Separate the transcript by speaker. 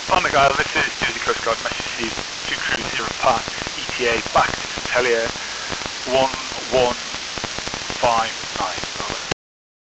Speaker 1: Planet Guide, this is Jersey Coast Guard, message received to crew 0 Park, ETA back to Centellier 115